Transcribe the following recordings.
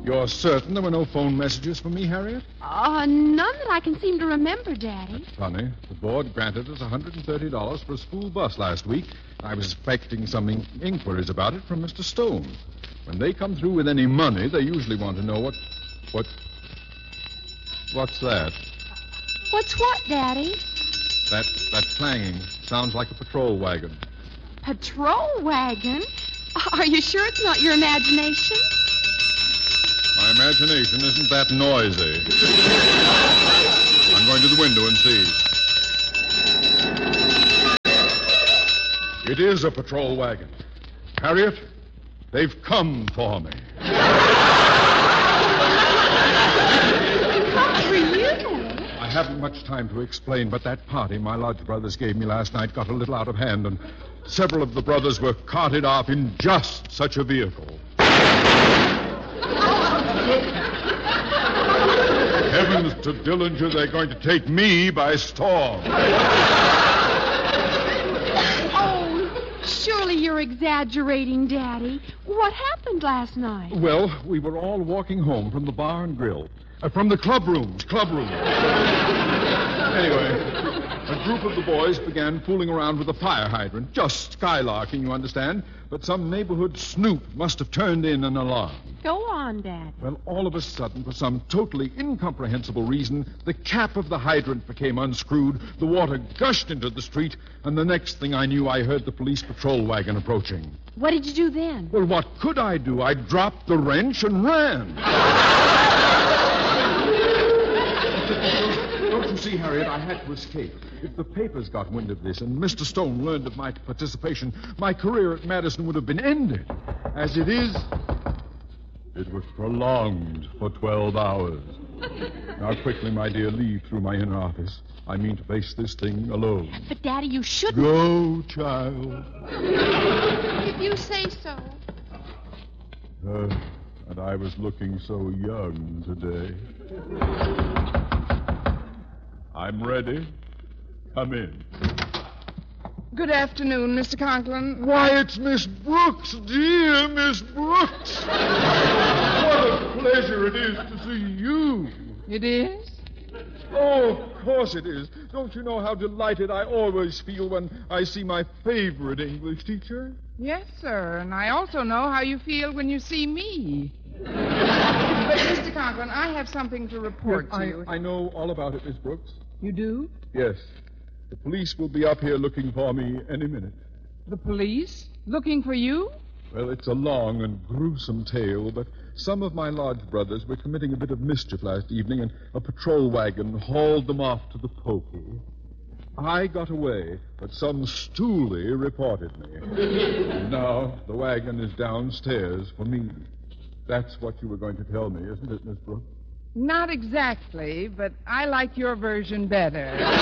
You're certain there were no phone messages for me, Harriet? None that I can seem to remember, Daddy. Funny. The board granted us $130 for a school bus last week. I was expecting some inquiries about it from Mr. Stone. When they come through with any money, they usually want to know what's that? What's what, Daddy? That clanging. Sounds like a patrol wagon. Patrol wagon? Are you sure it's not your imagination? My imagination isn't that noisy. I'm going to the window and see. It is a patrol wagon. Harriet, they've come for me. Come for you? I haven't much time to explain, but that party my lodge brothers gave me last night got a little out of hand, and several of the brothers were carted off in just such a vehicle. Heavens to Dillinger, they're going to take me by storm. Oh, surely you're exaggerating, Daddy. What happened last night? Well, we were all walking home from the bar and grill. From the club rooms. Anyway, a group of the boys began fooling around with a fire hydrant. Just skylarking, you understand. But some neighborhood snoop must have turned in an alarm. Go on, Dad. Well, all of a sudden, for some totally incomprehensible reason, the cap of the hydrant became unscrewed, the water gushed into the street, and the next thing I knew, I heard the police patrol wagon approaching. What did you do then? Well, what could I do? I dropped the wrench and ran. Don't you see, Harriet, I had to escape. If the papers got wind of this and Mr. Stone learned of my participation, my career at Madison would have been ended. As it is, it was prolonged for 12 hours. Now, quickly, my dear, leave through my inner office. I mean to face this thing alone. But, Daddy, you shouldn't. Go, child. If you say so. And I was looking so young today. I'm ready. Come in. Good afternoon, Mr. Conklin. Why, it's Miss Brooks, dear Miss Brooks. What a pleasure it is to see you. It is? Oh, of course it is. Don't you know how delighted I always feel when I see my favorite English teacher? Yes, sir, and I also know how you feel when you see me. But, Mr. Conklin, I have something to report to you. I know all about it, Miss Brooks. You do? Yes. The police will be up here looking for me any minute. The police? Looking for you? Well, it's a long and gruesome tale, but some of my lodge brothers were committing a bit of mischief last evening, and a patrol wagon hauled them off to the pokey. I got away, but some stoolie reported me. And now the wagon is downstairs for me. That's what you were going to tell me, isn't it, Miss Brooks? Not exactly, but I like your version better.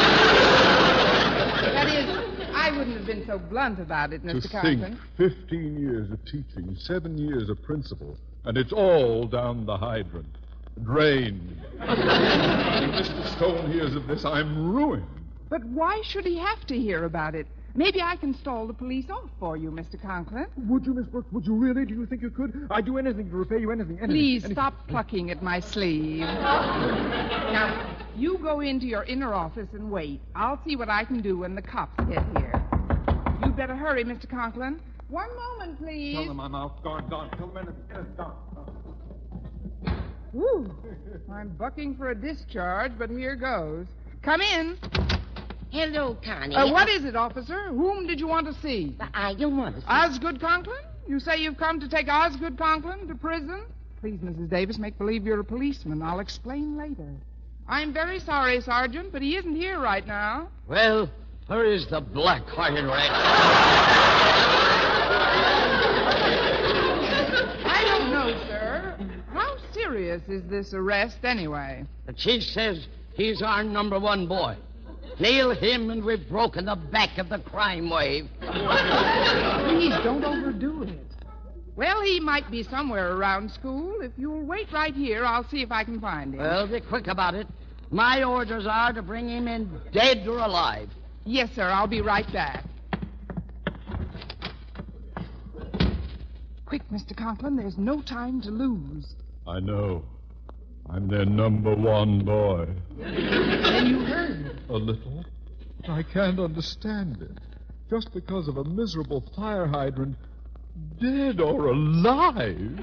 That is, I wouldn't have been so blunt about it, Mr. Conklin. Think, 15 years of teaching, 7 years of principal, and it's all down the hydrant. Drained. If Mr. Stone hears of this, I'm ruined. But why should he have to hear about it? Maybe I can stall the police off for you, Mr. Conklin. Would you, Miss Brooks? Would you really? Do you think you could? I'd do anything to repay you, anything. Please stop plucking at my sleeve. Now, you go into your inner office and wait. I'll see what I can do when the cops get here. You'd better hurry, Mr. Conklin. One moment, please. Tell them I'm out. Gone. Tell them anything. Gone. Whew. I'm bucking for a discharge, but here goes. Come in. Hello, Connie. What is it, officer? Whom did you want to see? I don't want to see. Osgood Conklin? You say you've come to take Osgood Conklin to prison? Please, Mrs. Davis, make believe you're a policeman. I'll explain later. I'm very sorry, Sergeant, but he isn't here right now. Well, where is the black-hearted wretch? I don't know, sir. How serious is this arrest, anyway? The chief says he's our number one boy. Nail him and we've broken the back of the crime wave. Please, don't overdo it. Well, he might be somewhere around school. If you'll wait right here, I'll see if I can find him. Well, be quick about it. My orders are to bring him in dead or alive. Yes, sir. I'll be right back. Quick, Mr. Conklin. There's no time to lose. I know. I'm their number one boy. Then you heard me. A little. I can't understand it. Just because of a miserable fire hydrant, dead or alive.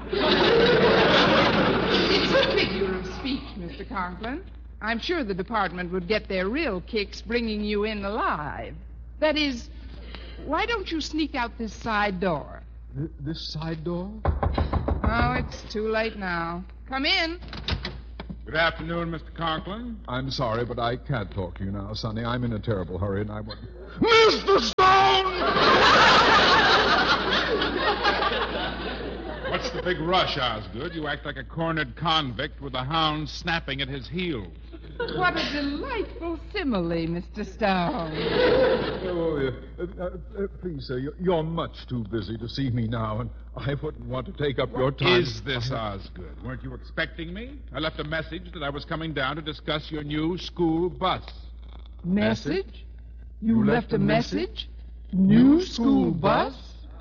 It's a figure of speech, Mr. Conklin. I'm sure the department would get their real kicks bringing you in alive. That is, why don't you sneak out this side door? This side door? Oh, it's too late now. Come in. Good afternoon, Mr. Conklin. I'm sorry, but I can't talk to you now, Sonny. I'm in a terrible hurry, and I want... Mr. Stone! What's the big rush, Osgood? You act like a cornered convict with a hound snapping at his heels. What a delightful simile, Mr. Stone. Please, sir, you're much too busy to see me now, and I wouldn't want to take up your time. Is this Osgood? Weren't you expecting me? I left a message that I was coming down to discuss your new school bus. Message? You left a message? New school bus?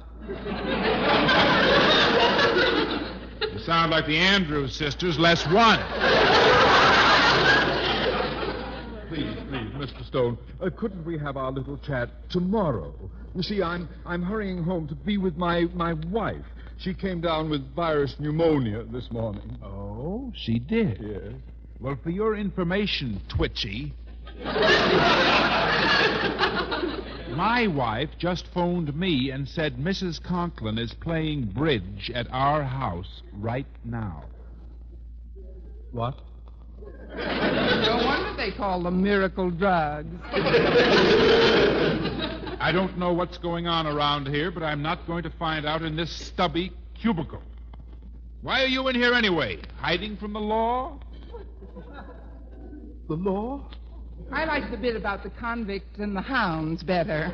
You sound like the Andrews sisters, less one. Please, Mr. Stone, couldn't we have our little chat tomorrow? You see, I'm hurrying home to be with my wife. She came down with virus pneumonia this morning. Oh, she did? Yes. Well, for your information, Twitchy, my wife just phoned me and said Mrs. Conklin is playing bridge at our house right now. What? No wonder they call them miracle drugs. I don't know what's going on around here, but I'm not going to find out in this stubby cubicle. Why are you in here anyway? Hiding from the law? The law? I like the bit about the convicts and the hounds better.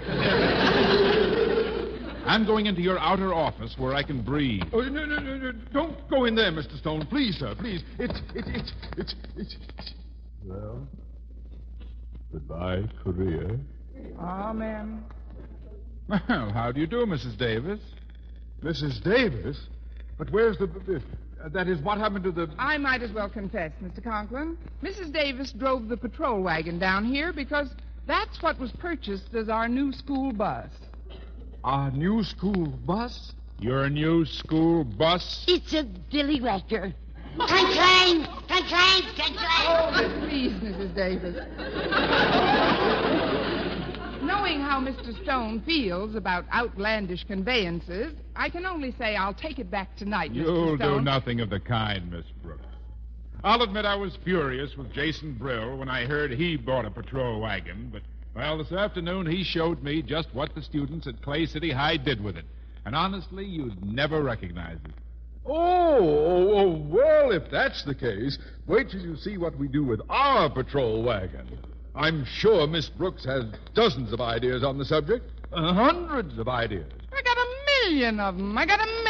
I'm going into your outer office where I can breathe. Oh, no. Don't go in there, Mr. Stone. Please, sir, please. It's... Well, goodbye, Korea. Amen. Well, how do you do, Mrs. Davis? Mrs. Davis? But where's the... that is, what happened to the... I might as well confess, Mr. Conklin. Mrs. Davis drove the patrol wagon down here because that's what was purchased as our new school bus. Our new school bus? Your new school bus? It's a Billy Whacker. Clang, clang, clang, clang, clang. Oh, please, Mrs. Davis. Knowing how Mr. Stone feels about outlandish conveyances, I can only say I'll take it back tonight, Mr. You'll Stone. do nothing of the kind, Miss Brooks. I'll admit I was furious with Jason Brill when I heard he bought a patrol wagon, but, well, this afternoon he showed me just what the students at Clay City High did with it. And honestly, you'd never recognize it. Oh, well, if that's the case, wait till you see what we do with our patrol wagon. I'm sure Miss Brooks has dozens of ideas on the subject. Hundreds of ideas. I got 1,000,000 of them.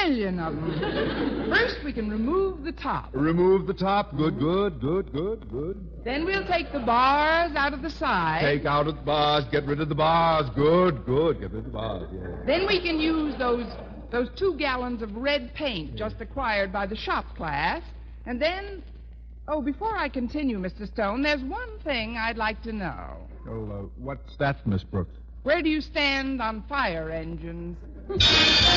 First, we can remove the top. Remove the top. Good. Then we'll take the bars out of the side. Take out the bars. Get rid of the bars. Good. Get rid of the bars, yeah. Then we can use those 2 gallons of red paint just acquired by the shop class. And then... Oh, before I continue, Mr. Stone, there's one thing I'd like to know. Oh, what's that, Miss Brooks? Where do you stand on fire engines?